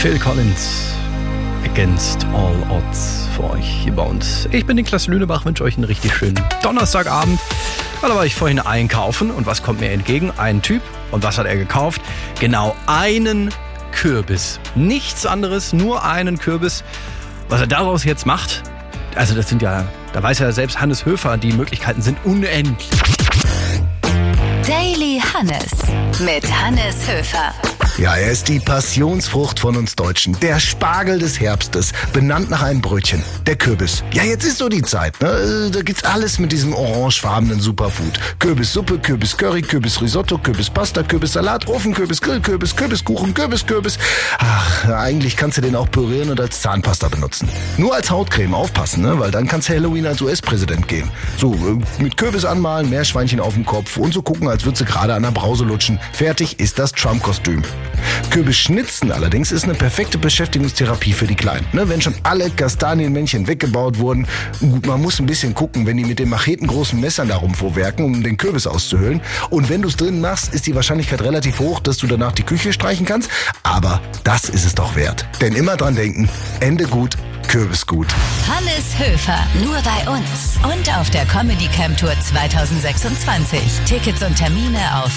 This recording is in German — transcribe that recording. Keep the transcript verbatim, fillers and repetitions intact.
Phil Collins, Against All Odds für euch hier bei uns. Ich bin Niklas Lünebach, wünsche euch einen richtig schönen Donnerstagabend. Da war ich vorhin einkaufen und was kommt mir entgegen? Ein Typ. Und was hat er gekauft? Genau einen Kürbis. Nichts anderes, nur einen Kürbis. Was er daraus jetzt macht, also das sind ja, da weiß ja selbst Hannes Höfer, die Möglichkeiten sind unendlich. Daily Hannes mit Hannes Höfer. Ja, er ist die Passionsfrucht von uns Deutschen. Der Spargel des Herbstes, benannt nach einem Brötchen. Der Kürbis. Ja, jetzt ist so die Zeit, ne? Da gibt's alles mit diesem orangefarbenen Superfood. Kürbissuppe, Kürbiscurry, Kürbisrisotto, Kürbispasta, Kürbissalat, Ofenkürbis, Grillkürbis, Kürbiskuchen, Kürbiskürbis. Ach, eigentlich kannst du den auch pürieren und als Zahnpasta benutzen. Nur als Hautcreme aufpassen, ne? Weil dann kannst du Halloween als U S-Präsident gehen. So, mit Kürbis anmalen, Meerschweinchen auf dem Kopf und so gucken, als würdest du gerade an der Brause lutschen. Fertig ist das Trump-Kostüm. Kürbisschnitzen allerdings ist eine perfekte Beschäftigungstherapie für die Kleinen. Ne, wenn schon alle Kastanienmännchen weggebaut wurden, gut, man muss ein bisschen gucken, wenn die mit den machetengroßen Messern da rumvorwerken, um den Kürbis auszuhöhlen. Und wenn du es drin machst, ist die Wahrscheinlichkeit relativ hoch, dass du danach die Küche streichen kannst. Aber das ist es doch wert. Denn immer dran denken, Ende gut, Kürbis gut. Hannes Höfer, nur bei uns und auf der Comedy Camp Tour zwanzig sechsundzwanzig. Tickets und Termine auf